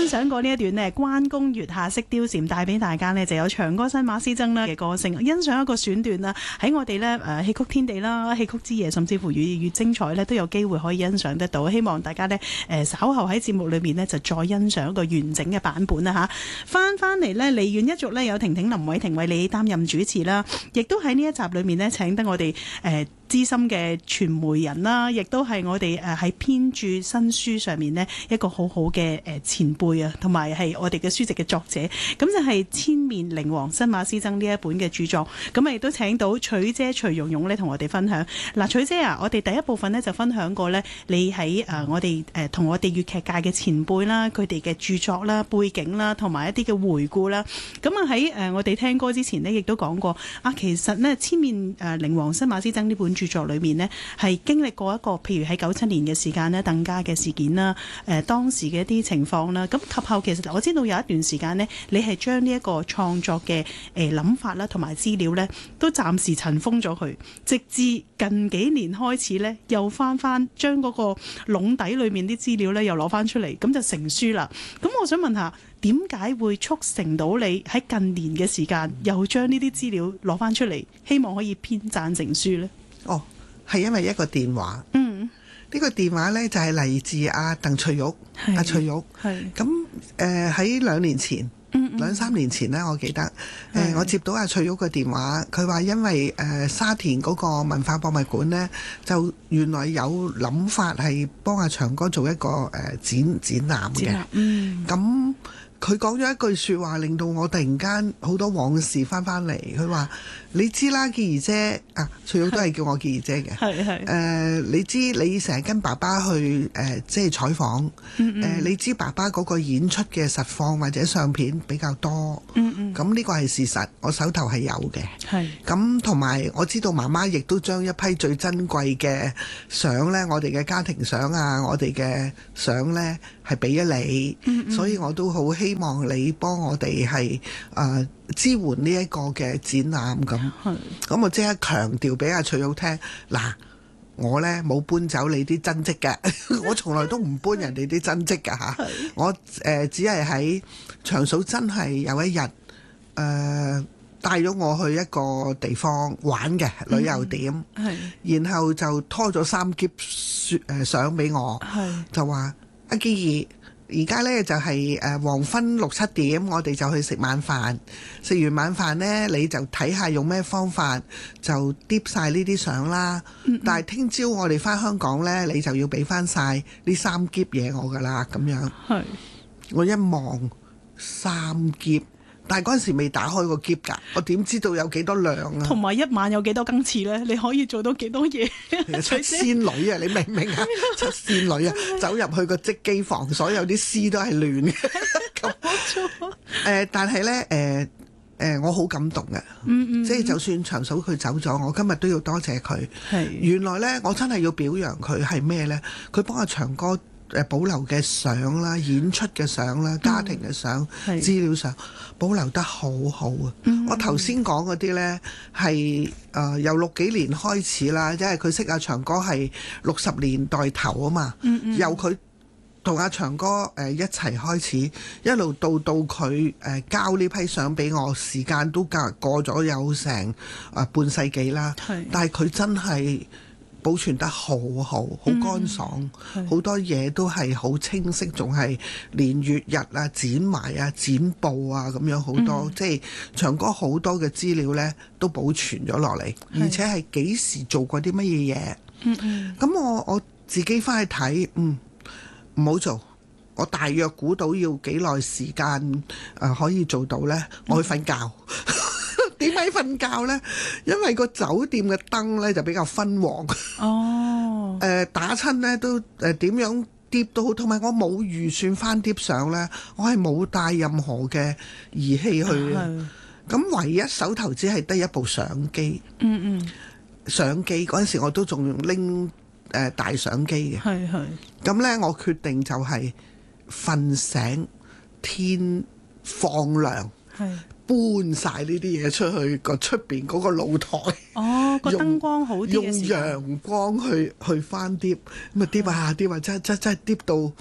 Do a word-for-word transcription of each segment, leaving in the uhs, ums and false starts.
欣賞過呢一段呢關公月下識貂蟬，帶俾大家呢就有長歌新馬師曾啦嘅歌聲，欣賞一個選段啦，喺我哋呢誒戲曲天地啦、戲曲之夜，甚至乎越越精彩呢都有機會可以欣賞得到。希望大家呢誒稍後喺節目裏面呢就再欣賞一個完整嘅版本啦嚇。翻翻嚟呢，梨園一族呢有婷婷、林偉霆為你擔任主持啦，亦都喺呢一集裏面呢請得我哋誒。呃資深嘅傳媒人啦，亦都係我哋誒喺編著新書上面呢一個好好嘅誒前輩啊，同埋係我哋嘅書籍嘅作者，咁就係千面靈王新馬師曾呢一本嘅著作。咁啊亦都請到曲姐徐蓉蓉咧同我哋分享。嗱，曲姐啊，我哋第一部分呢就分享過呢，你喺誒我哋誒同我哋粵劇界嘅前輩啦，佢哋嘅著作啦、背景啦，同埋一啲嘅回顧啦。咁啊喺誒我哋聽歌之前呢，亦都講過啊，其實呢，千面誒靈王新馬師曾呢本著作裏面呢，係經歷過一個譬如喺九七年嘅時間呢，鄧家嘅事件啦，誒、呃、當時嘅一啲情況啦，咁及後其實我知道有一段時間呢，你係將呢一個創作嘅誒諗法啦，同埋資料呢，都暫時塵封咗佢，直至近幾年開始呢，又翻翻將嗰個籠底裏面啲資料呢，又攞翻出嚟，咁就成書啦。咁我想問下，點解會促成到你喺近年嘅時間又將呢啲資料攞翻出嚟，希望可以編撰成書呢？ 哦，係因為一個電話。嗯，呢個電話呢，就係嚟自阿鄧翠玉，阿翠玉。係咁誒，喺兩年前，兩三年前呢，我記得誒、呃，我接到阿翠玉嘅電話，佢話因為誒、呃、沙田嗰個文化博物館呢，就原來有諗法係幫阿長哥做一個誒、呃、展展覽嘅。嗯，咁。佢講咗一句説話，令到我突然間好多往事翻翻嚟。佢話：你知啦，潔兒姐啊，翠玉都係叫我潔兒姐嘅。係係。誒，你知你成日跟爸爸去誒、呃，即係採訪。嗯嗯、呃、你知爸爸嗰個演出嘅實況或者相片比較多。嗯嗯。咁呢個係事實，我手頭係有嘅。係。咁同埋我知道媽媽亦都將一批最珍貴嘅相呢，我哋嘅家庭相啊，我哋嘅相呢，係俾咗你。嗯嗯。所以我都好希希望你幫我哋係誒支援呢一個嘅展覽咁，咁我即刻強調俾阿翠玉聽，嗱，我呢冇搬走你啲真跡嘅，我從來都唔搬人哋啲真跡㗎吓，我誒、呃、只係喺長嫂真係有一日誒、呃、帶咗我去一個地方玩嘅旅遊點，嗯、然後就拖咗三篋誒相俾我，就話阿潔兒。而家呢就係誒黃昏六七點，我哋就去食晚飯。食完晚飯呢，你就睇下用咩方法就跌晒呢啲相啦。嗯嗯，但係聽朝我哋翻香港呢，你就要俾翻晒呢三篋嘢我噶啦，咁樣。係。我一望三篋。但係嗰陣時未打開個篋㗎，我點知道有幾多兩啊？同埋一晚有幾多更次咧？你可以做到幾多嘢？出仙女啊！你明唔明啊？出仙女啊！走入去個織機房，所有啲絲都係亂嘅。咁誒、呃，但係咧誒誒，我好感動嘅。嗯嗯。即係就算長嫂佢走咗，我今日都要多謝佢。係。原來咧，我真係要表揚佢係咩咧？佢幫阿長哥。誒保留嘅相啦、演出嘅相啦、家庭嘅相、嗯、資料相保留得好好啊！嗯、我頭先講嗰啲呢係誒由六幾年開始啦，因為佢識阿長哥係六十年代頭啊嘛，嗯嗯、由佢同阿長哥誒一齊開始，一路到到佢誒交呢批相俾我，時間都隔過咗有成誒半世紀啦，是但係佢真係保存得好好，好乾爽，好、嗯、多嘢都係好清晰，仲係連月日啊、剪埋啊、剪報啊咁樣好多，嗯、即係長哥好多嘅資料呢都保存咗落嚟，而且係幾時做過啲乜嘢嘢。嗯嗯，咁我我自己翻去睇，嗯，唔好做。我大約估到要幾耐時間誒、呃、可以做到呢？我去瞓覺。嗯點解瞓覺呢？因為個酒店嘅燈呢就比較昏黃。哦。誒、呃、打親呢都誒點、呃、樣疊都好，同埋我冇預算翻疊相呢，我係冇帶任何嘅儀器去。係。咁唯一手頭只係得一部相機。嗯嗯。相機嗰陣時我都仲拎誒大相機嘅。係係。咁呢，我決定就係瞓醒天放亮。係。搬晒呢啲嘢出去個出邊嗰個露台，哦，個燈光好啲嘅時候，用陽光去去翻碟，咁啊碟啊碟啊，真真真係碟到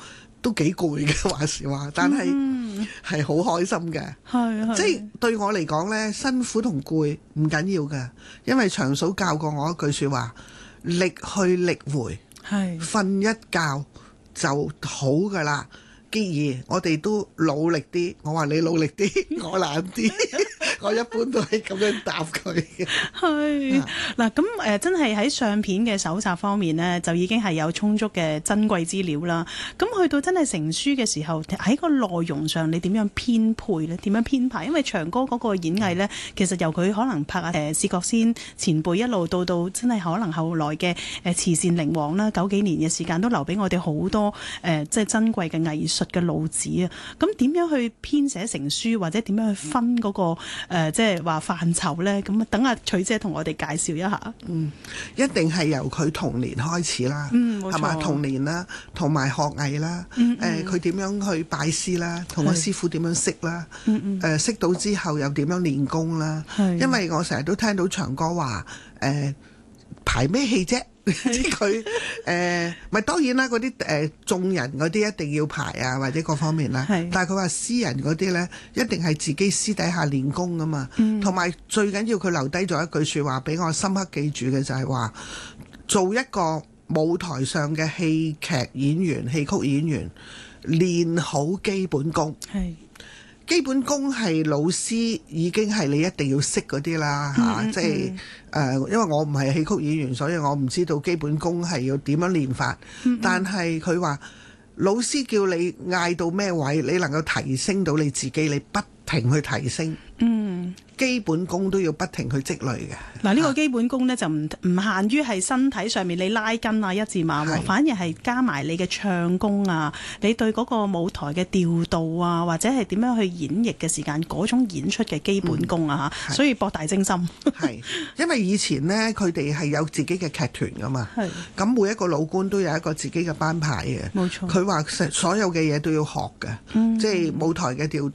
都幾攰嘅話時話，但係係好開心嘅。 係係， 即係對我嚟講呢，辛苦同攰唔緊要嘅，因為長嫂教過我一句説話：力去力回，係瞓一覺就好㗎啦。既然我哋都努力啲，我話你努力啲，我懶啲，我一般都係咁樣答佢嘅。 係嗱，咁誒真係喺相片嘅搜集方面呢，就已經係有充足嘅珍貴資料啦。咁去到真係成書嘅時候，喺個內容上你點樣編配呢？點樣編排？因為長哥嗰個演藝呢，其實由佢可能拍誒視覺先前輩一路到到真係可能後來嘅誒慈善靈王啦，九幾年嘅時間都留俾我哋好多誒即係珍貴嘅藝術嘅路子啊！咁點樣去編寫成書，或者點樣去分嗰、那個、呃、即係話範疇咧？咁等阿徐姐同我哋介紹一下。嗯， 一定係由佢童年開始啦，嗯，係嘛？童年啦，同埋學藝啦，誒、嗯，佢、嗯、點、呃、樣去拜師啦，同個師傅點樣識啦，嗯嗯，誒、呃，識到之後又點樣練功啦？因為我成日都聽到長哥話，誒、呃，排咩戲啫？即佢誒，咪當然啦，嗰啲誒眾人嗰啲一定要排啊，或者各方面啦。但係佢話私人嗰啲呢，一定係自己私底下練功㗎嘛。同埋、嗯、最緊要佢留低咗一句説話俾我深刻記住嘅就係話，做一個舞台上嘅戲劇演員、戲曲演員，練好基本功。係。基本功係老師已經係你一定要識嗰啲啦嚇，即係誒，因為我唔係戲曲演員，所以我唔知道基本功係要點樣練法。嗯嗯，但係佢話老師叫你嗌到咩位，你能夠提升到你自己，你不停去提升。嗯，基本功都要不停去積累嘅。嗱， 呢個基本功呢，就唔唔限於係身體上面你拉筋啊、一字馬，反而係加埋你嘅唱功啊，你對嗰個舞台嘅調度啊，或者係點樣去演繹嘅時間嗰種演出嘅基本功啊嚇，嗯、所以博大精深。 係，因為以前呢，佢哋係有自己嘅劇團噶嘛，咁每一個老倌都有一個自己嘅班牌嘅，冇錯。佢話所有嘅嘢都要學嘅，嗯、即係舞台嘅調度。